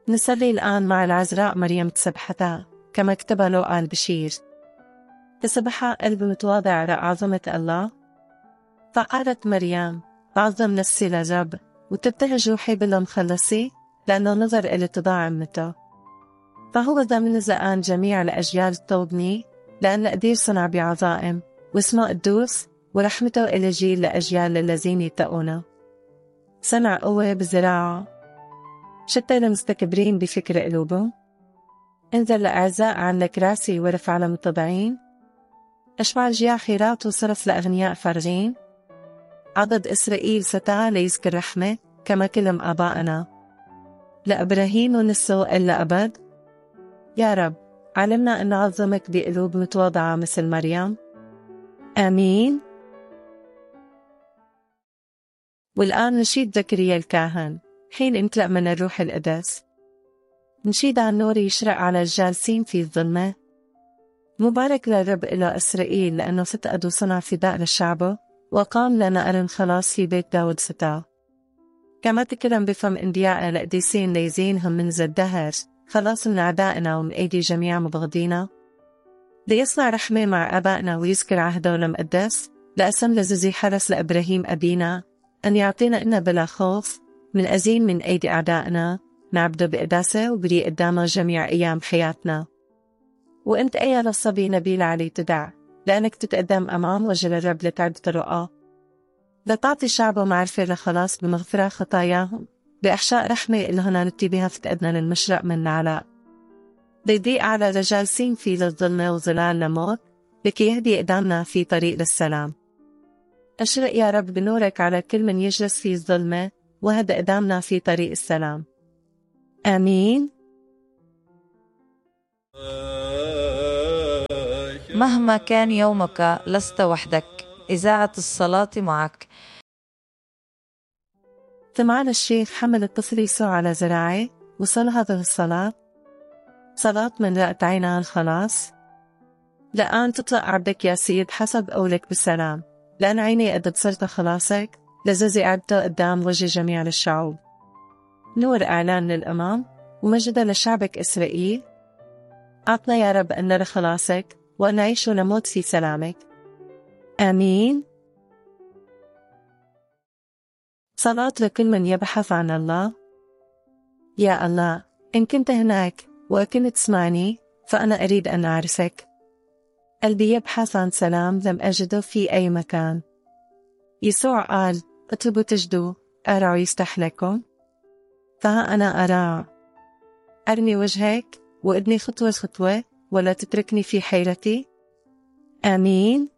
نصلي الآن مع العذراء مريم تسبحتها كما كتب لوقا البشير. تسبح قلب متواضع على عظمة الله. فقالت مريم: بعظم نفسي للرب وتبتهج روحي بالمخلصي لأنه نظر إلى اتضاع أمته. فهو ضمن زقان جميع الأجيال الطوبني لأن قدير صنع بعظائم واسمه قدوس ورحمته إلى جيل لأجيال الذين يتقونه. صنع قوة بزراعه، شتى المستكبرين بفكر قلوبهم. انزل لأعزاء عن الكراسي ورفع لمتضعين. أشبع الجياع خيرات وصرف لأغنياء فارغين. عضد إسرائيل ستاع ليذكر رحمة كما كلم آبائنا لإبراهيم ونسو إلا أبد. يا رب علمنا أن نعظمك بقلوب متواضعة مثل مريم. آمين. والآن نشيد زكريا الكاهن حين امتلأ من الروح القدس. نشيد عن نور يشرق على الجالسين في الظلمة. مبارك للرب إلى إسرائيل لأنه فتقد وصنع فداء للشعب وقام لنا أرن خلاص في بيت داود ستاه. كما تكرم بفم انبياء القديسين ليزينهم من ذا الدهر خلاص من أعدائنا ومن أيدي جميع مبغضينا. ليصنع رحمة مع آبائنا ويذكر عهده المقدس لأسم لزي حرس لإبراهيم أبينا أن يعطينا إنا بلا خوف من أزين من أيدي أعدائنا نعبده بقداسة وبريء قدامه جميع أيام حياتنا. وأنت أيها الصبي نبيل علي تدع لأنك تتقدم أمام وجه الرب لتعد طرقه لتعطي شعبه معرفة لخلاص بمغفرة خطاياهم بإحشاء رحمة إلهنا نتي بها فتقدنا للمشرق من العلاء. ليضيء على الجالسين في للظلمة وظلال لموت لكي يهدي قدامنا في طريق للسلام. أشرق يا رب بنورك على كل من يجلس في الظلمة وهد قدامنا في طريق السلام. آمين. مهما كان يومك لست وحدك. إذاعة الصلاة معك. سمعنا الشيخ حمل الطفل يسوع على ذراعه وصل هذه الصلاة صلاة من رأت عينها الخلاص. لآن تطلق عبدك يا سيد حسب قولك بالسلام لأن عيني قد بصرت خلاصك لزازي عبته قدام وجه جميع الشعوب. نور إعلان للأمام ومجد لشعبك إسرائيل. أعطنا يا رب أن نرى خلاصك وأن نعيش ونموت في سلامك. آمين. صلاة لكل من يبحث عن الله. يا الله، إن كنت هناك وكنت تسمعني فأنا أريد أن أعرفك. قلبي يبحث عن سلام لم أجده في أي مكان. يسوع قال: اطلبوا تجدوا، أرعوا يفتح لكم. فها أنا أرى. أرني وجهك وإدني خطوة خطوة ولا تتركني في حيرتي. آمين.